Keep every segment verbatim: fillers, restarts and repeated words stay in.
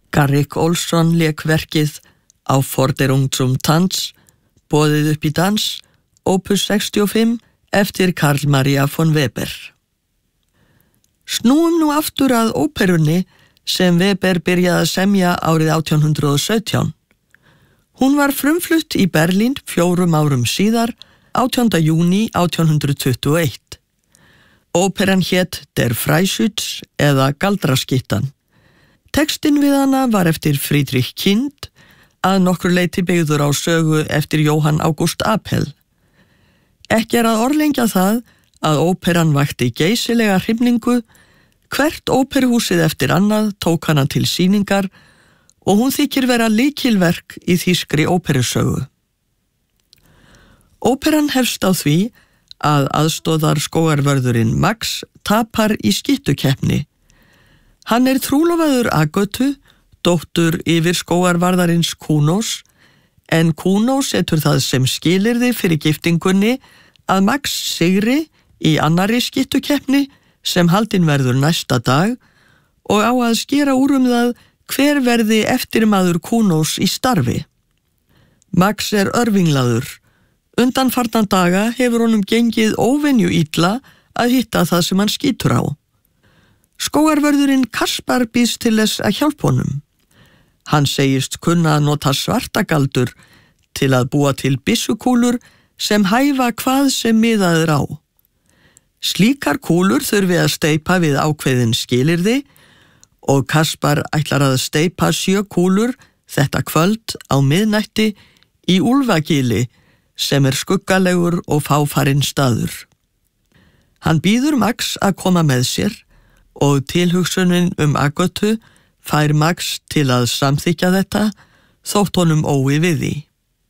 Garrick Olsson lék verkið Aufforderung zum Tanz, boðið upp í dans, opus sextíu og fimm, eftir Karl Maria von Weber. Snúum nú aftur að óperunni sem Weber byrjaði að semja árið átján hundrað og sautján. Hún var frumflutt í Berlín fjórum árum síðar, átjánda júní átján hundrað tuttugu og eitt. Óperan hét Der Freischütz eða Galdraskyttan. Textinn við hana var eftir Friedrich Kind, að nokkru leyti byggður á sögu eftir Johann August Apel. Ekki er að orðlengja það að óperan vakti geysilega hrifningu, hvert óperuhúsið eftir annað tók hana til sýningar og hún þykir vera lykilverk í þýskri óperusögu. Óperan hefst á því að aðstoðar skógarvörðurinn Max tapar í skyttukeppni. Hann er trúlofaður Agötu, dóttur yfir skógarvarðarins Kunos, en Kuno setur það sem skilyrði fyrir giftingunni að Max sigri í annarri skyttukeppni sem haldin verður næsta dag og á að skera úr um það hver verði eftirmaður Kunos í starfi. Max er örvinglaður. Undanfarna daga hefur honum gengið óvenju illa að hitta það sem hann skýtur á. Skógarvörðurinn Kaspar býðst til þess að hjálpa honum. Hann segist kunna að nota svartagaldur til að búa til byssukúlur sem hæfa hvað sem miðaður á. Slíkar kúlur þurfi að steypa við ákveðin skilyrði og Kaspar ætlar að steypa sjö kúlur þetta kvöld á miðnætti í Úlfagili sem er skuggalegur og fáfarinn staður. Hann býður Max að koma með sér og tilhugsunin um Agötu fær Max til að samþykja þetta þótt honum ói við því.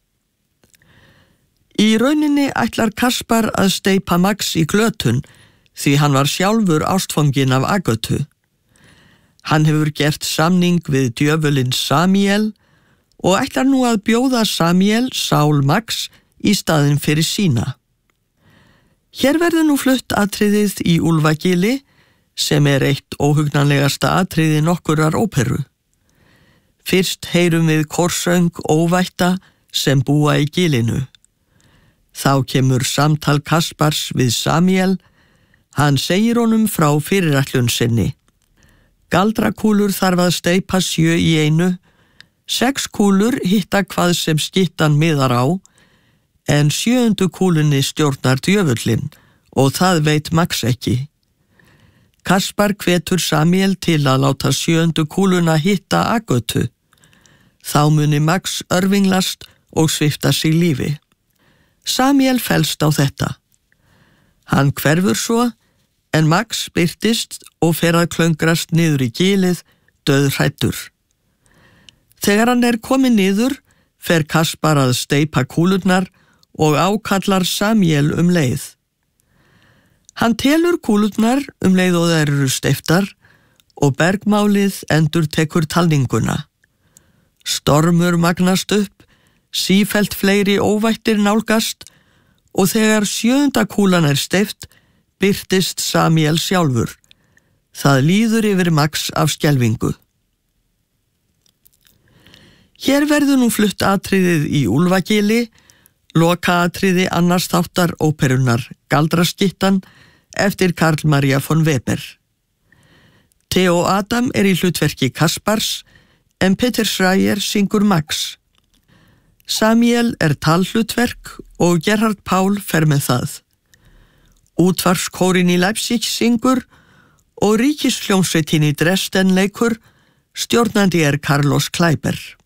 Í rauninni ætlar Kaspar að steypa Max í glötun því hann var sjálfur ástfanginn af Agötu. Hann hefur gert samning við djöfulinn Samiel og ætlar nú að bjóða Samiel Sál Max í staðinn fyrir sína. Hér verður nú flutt atriðið í Úlfagili sem er eitt óhugnanlegasta atriði nokkurrar óperu. Fyrst heyrum við korsöng óvætta sem búa í gilinu. Þá kemur samtal Kaspars við Samiel, hann segir honum frá fyrirætlun sinni. Galdrakúlur þarf að steypa sjö í einu, sex kúlur hitta hvað sem skyttan miðar á, en sjöundu kúlunni stjórnar djöfullinn og það veit Max ekki. Kaspar hvetur Samiel til að láta sjöundu kúluna hitta Agötu. Þá muni Max örvinglast og svipta sig lífi. Samiel fellst á þetta. Hann hverfur svo, en Max birtist og fer að klöngrast niður í gilið, dauðhræddur. Þegar hann er kominn niður, fer Kaspar að steypa kúlurnar og ákallar Samiel um leið. Hann telur kúlurnar um leið og þær eru steyptar og bergmálið endurtekur talninguna. Stormur magnast upp, sífellt fleiri óvættir nálgast og þegar sjöunda kúlan er steypt, birtist Samiel sjálfur. Það líður yfir Max af skelfingu. Hér verður nú flutt atriðið í Úlfagili, lokaatriði annars þáttar óperunnar Galdraskyttan eftir Karl Maria von Weber. Theo Adam er í hlutverki Kaspars en Peter Schreier syngur Max. Samiel er talhlutverk og Gerhard Paul fer með það. Útvarpskórinn í Leipzig syngur og ríkishljómsveitin í Dresden leikur, stjórnandi er Carlos Kleiber.